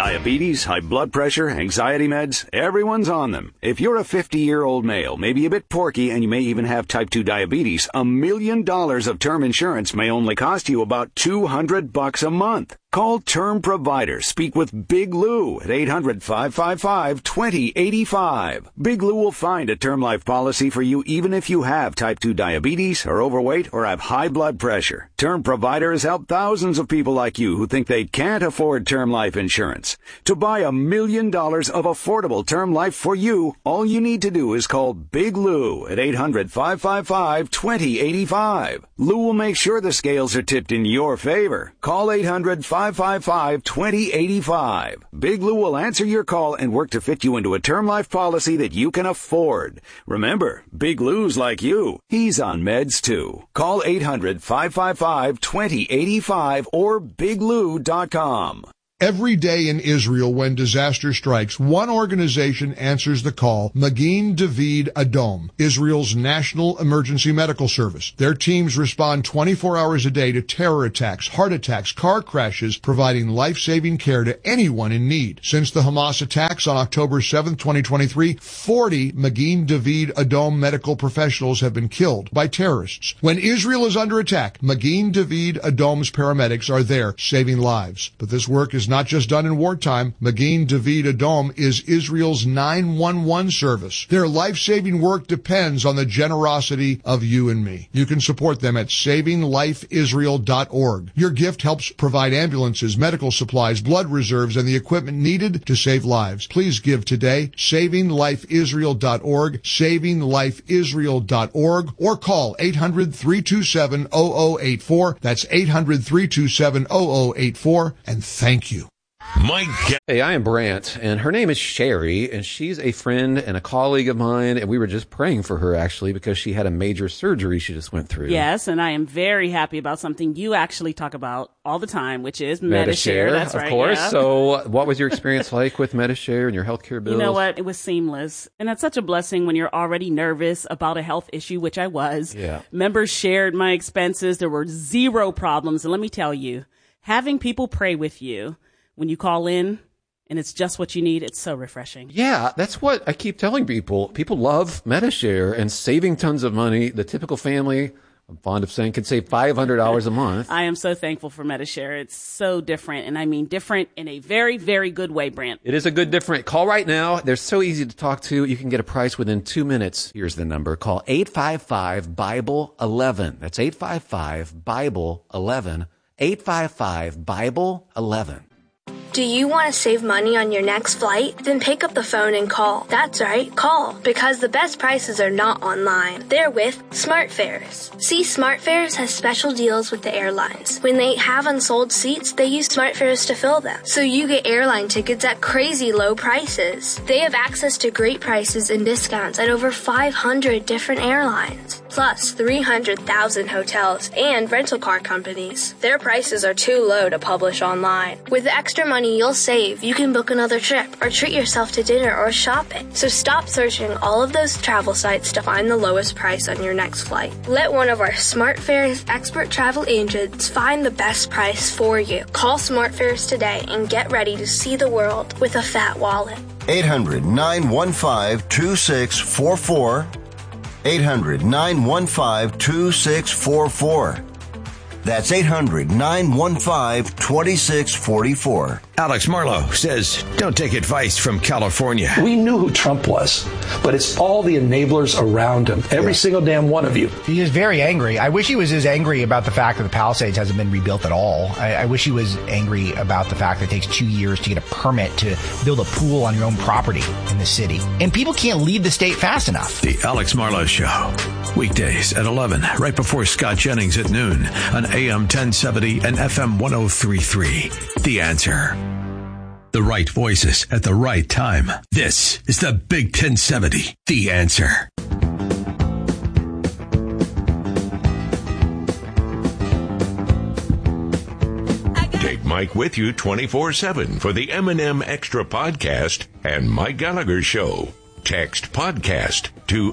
Diabetes, high blood pressure, anxiety meds, everyone's on them. If you're a 50-year-old male, maybe a bit porky, and you may even have type 2 diabetes, $1 million of term insurance may only cost you about $200 a month. Call Term Provider. Speak with Big Lou at 800-555-2085. Big Lou will find a term life policy for you even if you have type 2 diabetes, are overweight, or have high blood pressure. Term Provider has helped thousands of people like you who think they can't afford term life insurance. To buy $1 million of affordable term life for you, all you need to do is call Big Lou at 800-555-2085. Lou will make sure the scales are tipped in your favor. Call 800-555-2085. Big Lou will answer your call and work to fit you into a term life policy that you can afford. Remember, Big Lou's like you. He's on meds too. Call 800-555-2085 or biglou.com. Every day in Israel when disaster strikes, one organization answers the call, Magen David Adom, Israel's national emergency medical service. Their teams respond 24 hours a day to terror attacks, heart attacks, car crashes, providing life-saving care to anyone in need. Since the Hamas attacks on October 7, 2023, 40 Magen David Adom medical professionals have been killed by terrorists. When Israel is under attack, Magen David Adom's paramedics are there saving lives. But this work is not just done in wartime. Magen David Adom is Israel's 911 service. Their life-saving work depends on the generosity of you and me. You can support them at SavingLifeIsrael.org. Your gift helps provide ambulances, medical supplies, blood reserves, and the equipment needed to save lives. Please give today. SavingLifeIsrael.org, SavingLifeIsrael.org, or call 800-327-0084. That's 800-327-0084, and thank you. Hey, I am Brant, and her name is Sherry, and she's a friend and a colleague of mine, and we were just praying for her, actually, because she had a major surgery she just went through. Yes, and I am very happy about something you actually talk about all the time, which is Medi-Share. That's right, of course. Yeah. So what was your experience like with Medi-Share and your healthcare bills? You know what? It was seamless, and that's such a blessing when you're already nervous about a health issue, which I was. Yeah. Members shared my expenses. There were zero problems, and let me tell you, having people pray with you when you call in and it's just what you need, it's so refreshing. Yeah, that's what I keep telling people. People love Medi-Share and saving tons of money. The typical family, I'm fond of saying, can save $500 a month. I am so thankful for Medi-Share. It's so different, and I mean different in a very, very good way, Brant. It is a good different. Call right now. They're so easy to talk to. You can get a price within 2 minutes. Here's the number. Call 855-BIBLE-11. That's 855-BIBLE-11. 855-BIBLE-11. Do you want to save money on your next flight? Then pick up the phone and call. That's right, call. Because the best prices are not online. They're with SmartFares. See, SmartFares has special deals with the airlines. When they have unsold seats, they use SmartFares to fill them. So you get airline tickets at crazy low prices. They have access to great prices and discounts at over 500 different airlines. Plus 300,000 hotels and rental car companies. Their prices are too low to publish online. With the extra money you'll save, you can book another trip or treat yourself to dinner or shopping. So stop searching all of those travel sites to find the lowest price on your next flight. Let one of our SmartFares expert travel agents find the best price for you. Call SmartFares today and get ready to see the world with a fat wallet. 800-915-2644. 800-915-2644. That's 800-915-2644. Alex Marlowe says, don't take advice from California. We knew who Trump was, but it's all the enablers around him. Every single damn one of you. He is very angry. I wish he was as angry about the fact that the Palisades hasn't been rebuilt at all. I wish he was angry about the fact that it takes 2 years to get a permit to build a pool on your own property in the city. And people can't leave the state fast enough. The Alex Marlowe Show. Weekdays at 11, right before Scott Jennings at noon on AM 1070 and FM 103.3. The Answer. The right voices at the right time. This is the Big 1070. The Answer. Take Mike with you 24/7 for the M&M Extra Podcast and Mike Gallagher Show. Text podcast to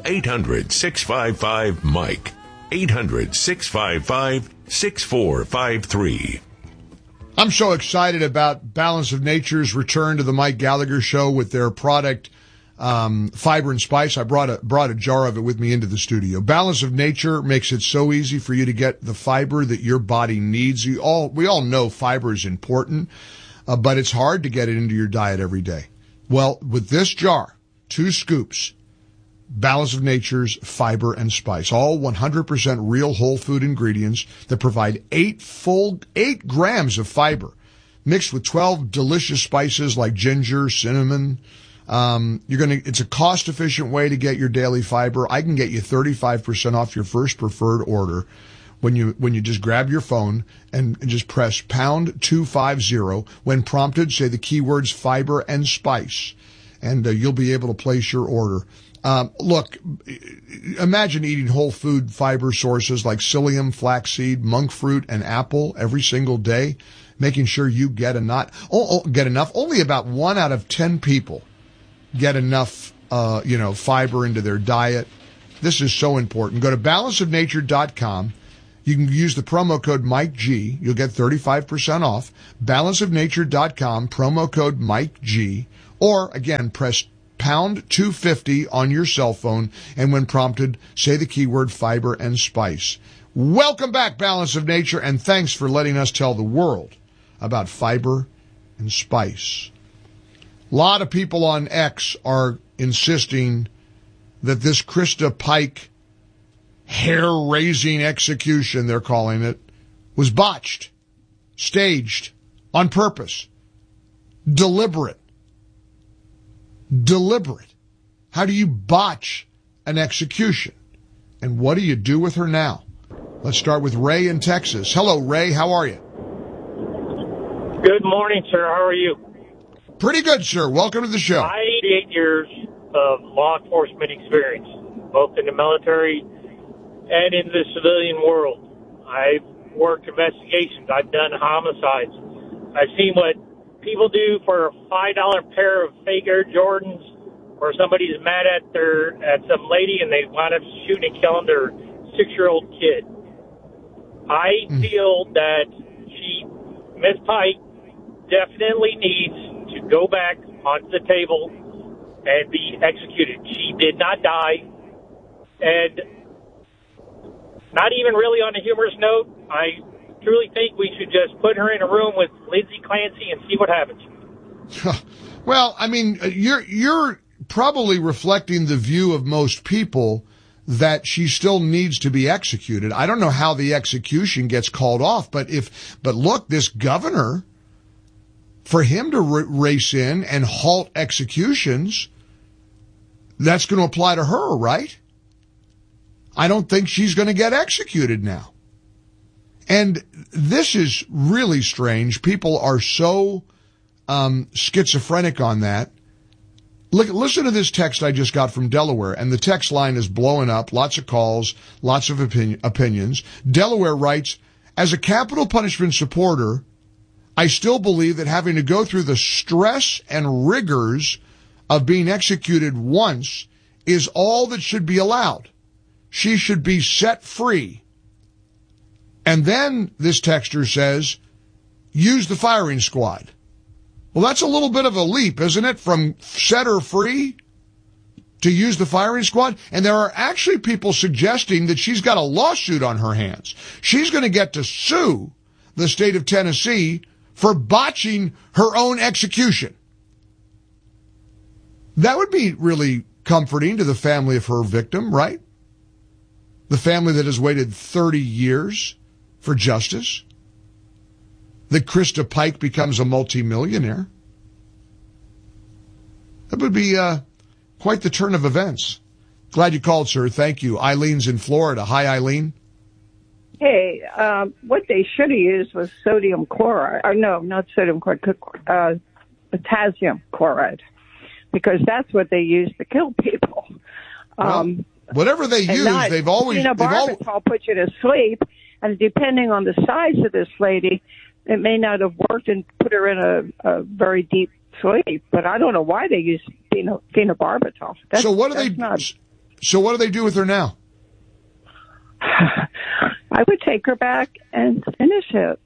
800-655-MIKE. 800-655-6453. I'm so excited about Balance of Nature's return to the Mike Gallagher Show with their product, Fiber and Spice. I brought a jar of it with me into the studio. Balance of Nature makes it so easy for you to get the fiber that your body needs. We all know fiber is important, but it's hard to get it into your diet every day. Well, with this jar, 2 scoops, Balance of Nature's Fiber and Spice, all 100% real whole food ingredients that provide 8 grams of fiber mixed with 12 delicious spices like ginger, cinnamon. It's a cost efficient way to get your daily fiber. I can get you 35% off your first preferred order when you just grab your phone and just press pound 250. When prompted, say the keywords fiber and spice, and you'll be able to place your order. Look, imagine eating whole food fiber sources like psyllium, flaxseed, monk fruit, and apple every single day, making sure you get enough. Only about 1 out of 10 people get enough, fiber into their diet. This is so important. Go to balanceofnature.com. You can use the promo code MikeG. You'll get 35% off. Balanceofnature.com, promo code MikeG. Or, again, press pound 250 on your cell phone, and when prompted, say the keyword fiber and spice. Welcome back, Balance of Nature, and thanks for letting us tell the world about fiber and spice. A lot of people on X are insisting that this Krista Pike hair-raising execution, they're calling it, was botched, staged, on purpose, deliberate. How do you botch an execution? And what do you do with her now? Let's start with Ray in Texas. Hello, Ray. How are you? Good morning, sir. How are you? Pretty good, sir. Welcome to the show. 88 years of law enforcement experience, both in the military and in the civilian world. I've worked investigations. I've done homicides. I've seen what people do for a $5 pair of fake Air Jordans, or somebody's mad at some lady and they wind up shooting and killing their 6-year-old kid. I feel that Ms. Pike definitely needs to go back onto the table and be executed. She did not die. And not even really on a humorous note, I truly think we should just put her in a room with Lindsay Clancy and see what happens. Well, I mean, you're probably reflecting the view of most people that she still needs to be executed. I don't know how the execution gets called off, but look, this governor, for him to race in and halt executions, that's going to apply to her, right? I don't think she's going to get executed now. And this is really strange. People are so schizophrenic on that. Listen to this text I just got from Delaware, and the text line is blowing up. Lots of calls, lots of opinions. Delaware writes, as a capital punishment supporter, I still believe that having to go through the stress and rigors of being executed once is all that should be allowed. She should be set free. And then this texter says, use the firing squad. Well, that's a little bit of a leap, isn't it? From set her free to use the firing squad. And there are actually people suggesting that she's got a lawsuit on her hands. She's going to get to sue the state of Tennessee for botching her own execution. That would be really comforting to the family of her victim, right? The family that has waited 30 years for justice. That Krista Pike becomes a multimillionaire. That would be quite the turn of events. Glad you called, sir. Thank you. Eileen's in Florida. Hi, Eileen. Hey, what they should have used was sodium chloride. Or no, not sodium chloride, potassium chloride. Because that's what they use to kill people. Whatever they use, they've always... Phenobarbital put you to sleep, and depending on the size of this lady, it may not have worked and put her in a very deep sleep. But I don't know why they use phenobarbital. So what do they do with her now? I would take her back and finish it.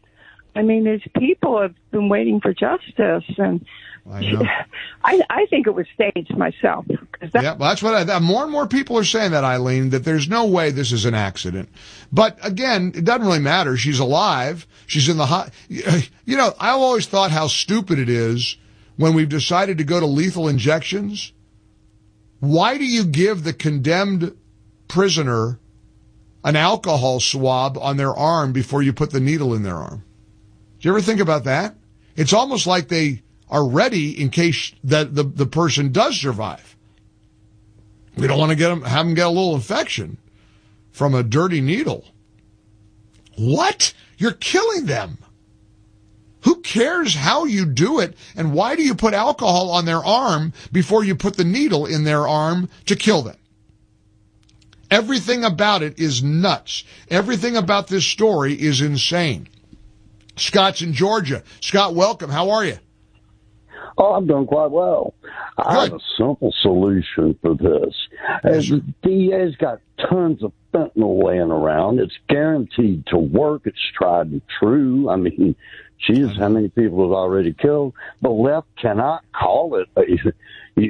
I mean, these people have been waiting for justice, and I think it was staged myself. Yeah, well, that's what more and more people are saying that, Eileen, that there's no way this is an accident. But again, it doesn't really matter. She's alive. She's in the you know, I've always thought how stupid it is when we've decided to go to lethal injections. Why do you give the condemned prisoner an alcohol swab on their arm before you put the needle in their arm? Do you ever think about that? It's almost like they are ready in case that the person does survive. We don't want to have them get a little infection from a dirty needle. What? You're killing them. Who cares how you do it, and why do you put alcohol on their arm before you put the needle in their arm to kill them? Everything about it is nuts. Everything about this story is insane. Scott's in Georgia. Scott, welcome. How are you? Oh, I'm doing quite well. I have a simple solution for this. As the DA's got tons of fentanyl laying around, it's guaranteed to work. It's tried and true. I mean, geez, how many people have already killed? The left cannot call it